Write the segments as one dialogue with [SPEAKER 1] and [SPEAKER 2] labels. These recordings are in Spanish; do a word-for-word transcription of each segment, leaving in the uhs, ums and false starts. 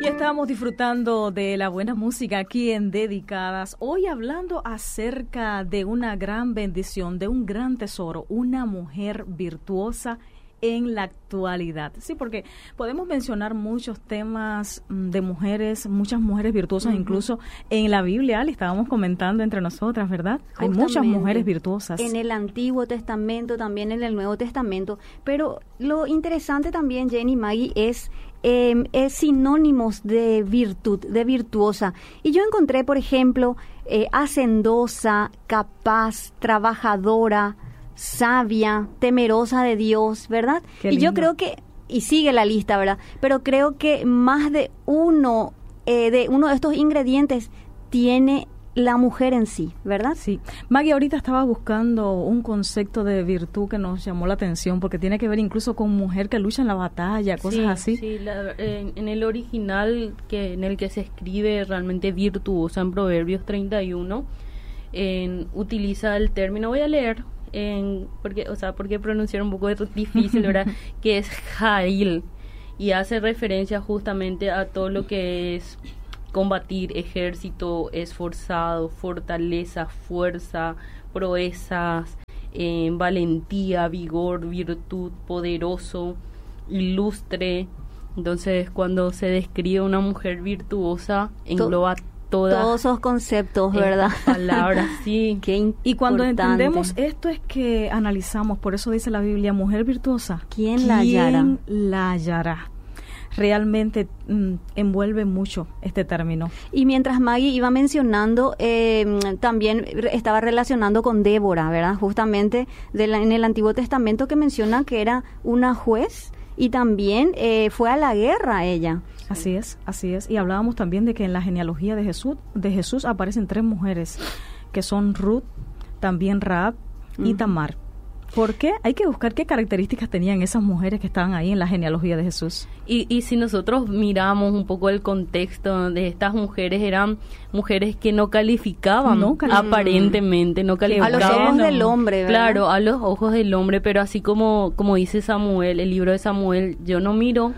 [SPEAKER 1] Y estamos disfrutando de la buena música aquí en Dedicadas. Hoy hablando acerca de una gran bendición, de un gran tesoro, una mujer virtuosa en la actualidad. Sí, porque podemos mencionar muchos temas de mujeres, muchas mujeres virtuosas, uh-huh. incluso en la Biblia, Ali, estábamos comentando entre nosotras, ¿verdad? Justamente, hay muchas mujeres virtuosas.
[SPEAKER 2] En el Antiguo Testamento, también en el Nuevo Testamento. Pero lo interesante también, Jenny, Maggie, es Eh, es sinónimos de virtud, de virtuosa. Y yo encontré, por ejemplo, eh, hacendosa, capaz, trabajadora, sabia, temerosa de Dios, ¿verdad?
[SPEAKER 1] Qué
[SPEAKER 2] y yo
[SPEAKER 1] lindo.
[SPEAKER 2] creo que, y sigue la lista, ¿verdad? Pero creo que más de uno, eh, de uno de estos ingredientes tiene la mujer en sí, ¿verdad?
[SPEAKER 1] Sí. Maggie, ahorita estaba buscando un concepto de virtud que nos llamó la atención, porque tiene que ver incluso con mujer que lucha en la batalla, cosas
[SPEAKER 3] sí,
[SPEAKER 1] así.
[SPEAKER 3] Sí, la, en, en el original que en el que se escribe realmente virtuosa en Proverbios treinta y uno, en, utiliza el término, voy a leer, en, porque, o sea, porque pronunciar un poco difícil, ¿verdad? Que es Jail, y hace referencia justamente a todo lo que es combatir, ejército, esforzado, fortaleza, fuerza, proezas, eh, valentía, vigor, virtud, poderoso, ilustre. Entonces, cuando se describe una mujer virtuosa, engloba todas,
[SPEAKER 2] todos esos conceptos, ¿verdad?
[SPEAKER 3] Palabras, sí.
[SPEAKER 2] Qué importante.
[SPEAKER 1] Y cuando entendemos esto es que analizamos, por eso dice la Biblia, mujer virtuosa,
[SPEAKER 2] ¿quién la hallará?
[SPEAKER 1] ¿Quién la hallará? Realmente mm, envuelve mucho este término.
[SPEAKER 2] Y mientras Maggie iba mencionando, eh, también estaba relacionando con Débora, ¿verdad? Justamente de la, en el Antiguo Testamento, que menciona que era una juez y también eh, fue a la guerra ella.
[SPEAKER 1] Así es, así es. Y hablábamos también de que en la genealogía de Jesús, de Jesús aparecen tres mujeres, que son Ruth, también Rahab y uh-huh. Tamar. ¿Por qué? Hay que buscar qué características tenían esas mujeres que estaban ahí en la genealogía de Jesús.
[SPEAKER 3] Y, y si nosotros miramos un poco el contexto de estas mujeres, eran mujeres que no calificaban, no calificaban. aparentemente, no calificaban.
[SPEAKER 2] A los ojos del hombre, ¿verdad?
[SPEAKER 3] Claro, a los ojos del hombre, pero así como, como dice Samuel, el libro de Samuel, yo no miro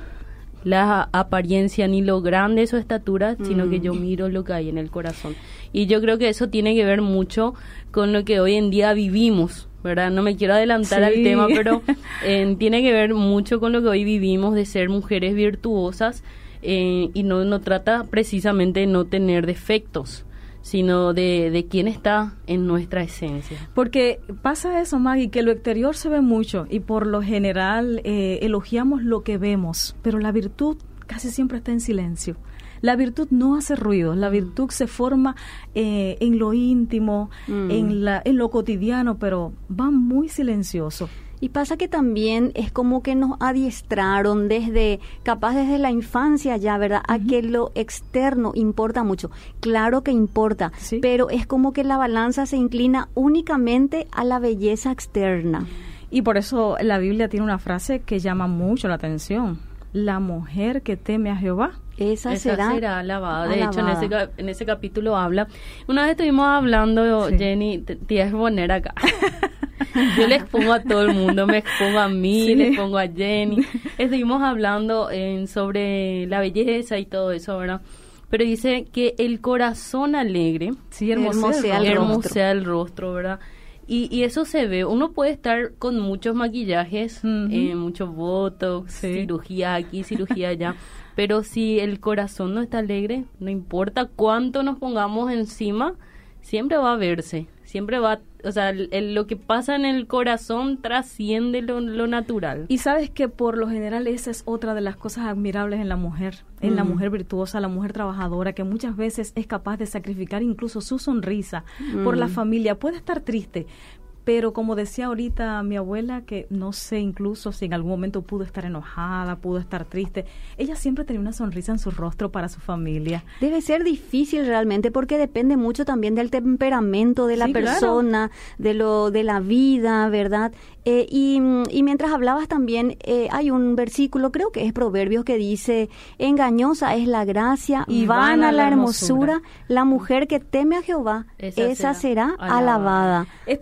[SPEAKER 3] la apariencia ni lo grande de su estatura, mm. sino que yo miro lo que hay en el corazón. Y yo creo que eso tiene que ver mucho con lo que hoy en día vivimos, ¿verdad? No me quiero adelantar sí. al tema, pero eh, tiene que ver mucho con lo que hoy vivimos de ser mujeres virtuosas eh, y no, no trata precisamente de no tener defectos, sino de, de quién está en nuestra esencia.
[SPEAKER 1] Porque pasa eso, Maggie, que lo exterior se ve mucho y por lo general eh, elogiamos lo que vemos, pero la virtud casi siempre está en silencio. La virtud no hace ruido, la virtud se forma eh, en lo íntimo, mm. en, la, en lo cotidiano, pero va muy silencioso.
[SPEAKER 2] Y pasa que también es como que nos adiestraron desde, capaz desde la infancia ya, ¿verdad? Uh-huh. A que lo externo importa mucho. Claro que importa, ¿sí? Pero es como que la balanza se inclina únicamente a la belleza externa.
[SPEAKER 1] Y por eso la Biblia tiene una frase que llama mucho la atención. La mujer que teme a Jehová,
[SPEAKER 2] esa,
[SPEAKER 3] esa será, será alabada. De
[SPEAKER 2] alabada.
[SPEAKER 3] hecho, en ese, en ese capítulo habla. Una vez estuvimos hablando, sí. Jenny, te tienes que poner acá. Yo les pongo a todo el mundo, me expongo a mí, sí. les pongo a Jenny. Estuvimos hablando en, sobre la belleza y todo eso, ¿verdad? Pero dice que el corazón alegre,
[SPEAKER 1] sí, hermosea el,
[SPEAKER 3] hermosea el rostro, ¿verdad? Y, y eso se ve, uno puede estar con muchos maquillajes, uh-huh. eh, muchos botox, sí. cirugía aquí, cirugía allá, pero si el corazón no está alegre, no importa cuánto nos pongamos encima, siempre va a verse, siempre va, o sea, el, el, lo que pasa en el corazón trasciende lo, lo natural.
[SPEAKER 1] Y sabes que por lo general esa es otra de las cosas admirables en la mujer, en mm. la mujer virtuosa, la mujer trabajadora, que muchas veces es capaz de sacrificar incluso su sonrisa mm. por la familia. Puede estar triste, pero como decía ahorita mi abuela, que no sé incluso si en algún momento pudo estar enojada, pudo estar triste, ella siempre tenía una sonrisa en su rostro para su familia.
[SPEAKER 2] Debe ser difícil realmente porque depende mucho también del temperamento de la sí, persona, claro. de lo de la vida, ¿verdad? Eh, y, y mientras hablabas también eh, hay un versículo, creo que es Proverbios, que dice: engañosa es la gracia, y vana la hermosura, hermosura, la mujer que teme a Jehová, esa, esa será, será alabada.
[SPEAKER 1] alabada. Estamos hablando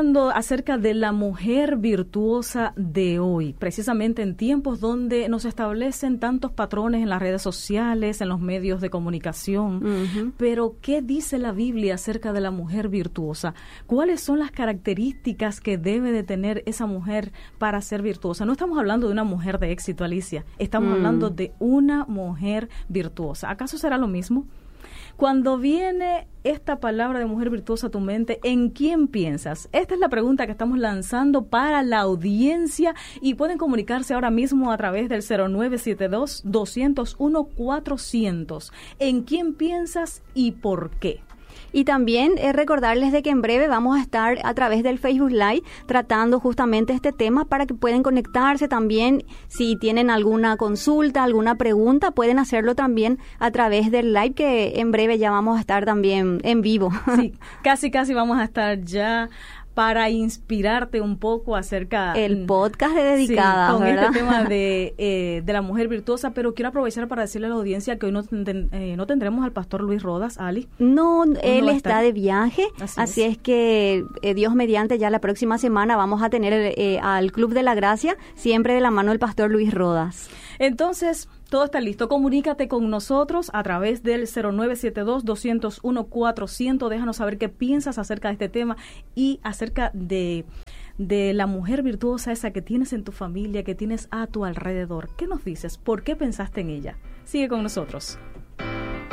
[SPEAKER 1] hablando acerca de la mujer virtuosa de hoy, precisamente en tiempos donde nos establecen tantos patrones en las redes sociales, en los medios de comunicación. Uh-huh. Pero, ¿qué dice la Biblia acerca de la mujer virtuosa? ¿Cuáles son las características que debe de tener esa mujer para ser virtuosa? No estamos hablando de una mujer de éxito, Alicia. Estamos mm. hablando de una mujer virtuosa. ¿Acaso será lo mismo? Cuando viene esta palabra de mujer virtuosa a tu mente, ¿en quién piensas? Esta es la pregunta que estamos lanzando para la audiencia y pueden comunicarse ahora mismo a través del cero nueve siete dos, dos cero uno, cuatrocientos. ¿En quién piensas y por qué?
[SPEAKER 2] Y también eh, recordarles de que en breve vamos a estar a través del Facebook Live tratando justamente este tema para que puedan conectarse también. Si tienen alguna consulta, alguna pregunta, pueden hacerlo también a través del live, que en breve ya vamos a estar también en vivo.
[SPEAKER 1] Sí, casi casi vamos a estar ya para inspirarte un poco acerca...
[SPEAKER 2] El podcast de Dedicadas,
[SPEAKER 1] sí, con
[SPEAKER 2] ¿verdad?
[SPEAKER 1] este tema de, eh, de la mujer virtuosa, pero quiero aprovechar para decirle a la audiencia que hoy no, ten, eh, no tendremos al pastor Luis Rodas, Ali.
[SPEAKER 2] No, él no está de viaje, así,
[SPEAKER 1] así
[SPEAKER 2] es. es que eh, Dios mediante ya la próxima semana vamos a tener eh, al Club de la Gracia, siempre de la mano del pastor Luis Rodas.
[SPEAKER 1] Entonces, todo está listo. Comunícate con nosotros a través del cero nueve siete dos, dos cero uno, cuatrocientos. Déjanos saber qué piensas acerca de este tema y acerca de, de la mujer virtuosa esa que tienes en tu familia, que tienes a tu alrededor. ¿Qué nos dices? ¿Por qué pensaste en ella? Sigue con nosotros.